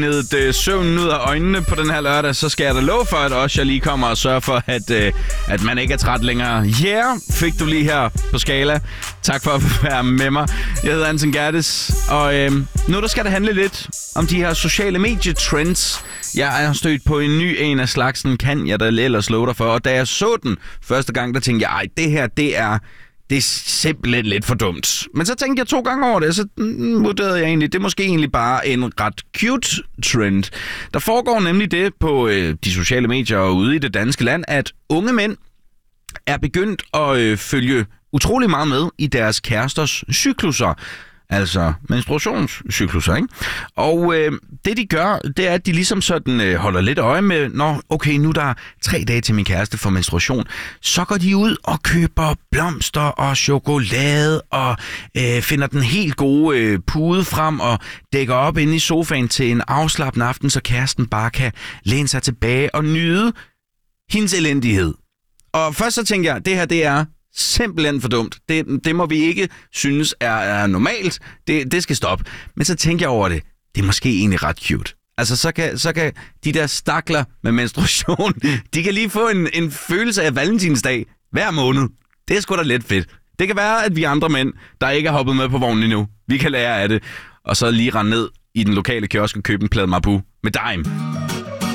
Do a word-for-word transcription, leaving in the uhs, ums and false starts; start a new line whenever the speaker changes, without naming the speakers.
Ned øh, søvnen ud af øjnene på den her lørdag, så skal jeg da love for, at også jeg lige kommer og sørger for, at, øh, at man ikke er træt længere. Yeah, fik du lige her på Skala. Tak for at være med mig. Jeg hedder Anton Gerdes, og øh, nu der skal det handle lidt om de her sociale medietrends. Jeg er stødt på en ny en af slagsen, kan jeg da ellers love dig for. Og da jeg så den første gang, der tænkte jeg, ej, det her, det er... Det er simpelthen lidt for dumt. Men så tænkte jeg to gange over det, og så vurderede jeg egentlig, det er måske egentlig bare en ret cute trend. Der foregår nemlig det på øh, de sociale medier og ude i det danske land, at unge mænd er begyndt at øh, følge utrolig meget med i deres kæresters cykluser. Altså menstruationscykluser, ikke? Og øh, det de gør, det er, at de ligesom sådan øh, holder lidt øje med, når okay, nu der er tre dage til min kæreste for menstruation, så går de ud og køber blomster og chokolade og øh, finder den helt gode øh, pude frem og dækker op inde i sofaen til en afslappende aften, så kæresten bare kan læne sig tilbage og nyde hendes elendighed. Og først så tænker jeg, det her det er simpelthen for dumt. Det, det må vi ikke synes er, er normalt. Det, det skal stoppe. Men så tænker jeg over det. Det er måske egentlig ret cute. Altså, så kan, så kan de der stakler med menstruation, de kan lige få en, en følelse af valentinsdag hver måned. Det er sgu da lidt fedt. Det kan være, at vi andre mænd, der ikke er hoppet med på vognen endnu, vi kan lære af det. Og så lige rende ned i den lokale kiosk og købe en plade Marabou med Dime.